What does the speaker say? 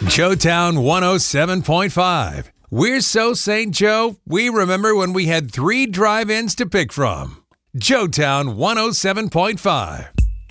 Joetown 107.5. We're so St. Joe, we remember when we had 3 drive-ins to pick from. Joetown 107.5.